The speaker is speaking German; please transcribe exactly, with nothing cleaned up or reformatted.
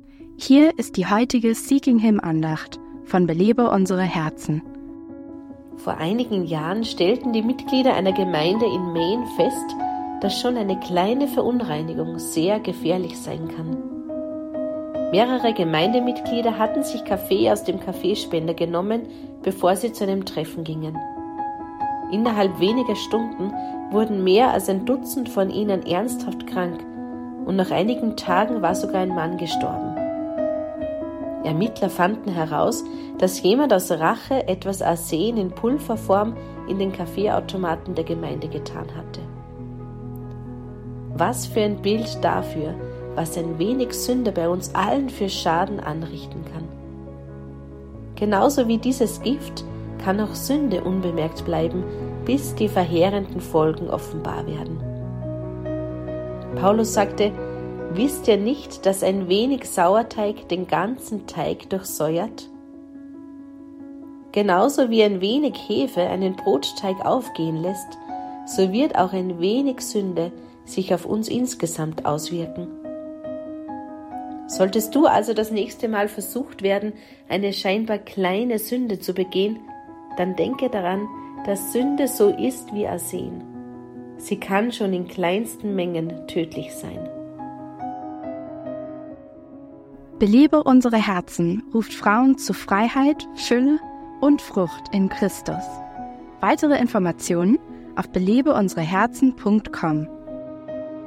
Hier ist die heutige Seeking Him Andacht von Belebe unsere Herzen. Vor einigen Jahren stellten die Mitglieder einer Gemeinde in Maine fest, dass schon eine kleine Verunreinigung sehr gefährlich sein kann. Mehrere Gemeindemitglieder hatten sich Kaffee aus dem Kaffeespender genommen, bevor sie zu einem Treffen gingen. Innerhalb weniger Stunden wurden mehr als ein Dutzend von ihnen ernsthaft krank und nach einigen Tagen war sogar ein Mann gestorben. Ermittler fanden heraus, dass jemand aus Rache etwas Arsen in Pulverform in den Kaffeeautomaten der Gemeinde getan hatte. Was für ein Bild dafür, was ein wenig Sünde bei uns allen für Schaden anrichten kann. Genauso wie dieses Gift kann auch Sünde unbemerkt bleiben, bis die verheerenden Folgen offenbar werden. Paulus sagte: Wisst ihr nicht, dass ein wenig Sauerteig den ganzen Teig durchsäuert? Genauso wie ein wenig Hefe einen Brotteig aufgehen lässt, so wird auch ein wenig Sünde sich auf uns insgesamt auswirken. Solltest du also das nächste Mal versucht werden, eine scheinbar kleine Sünde zu begehen, dann denke daran, dass Sünde so ist wie Arsen. Sie kann schon in kleinsten Mengen tödlich sein. Belebe unsere Herzen ruft Frauen zu Freiheit, Fülle und Frucht in Christus. Weitere Informationen auf belebe unsere herzen punkt com.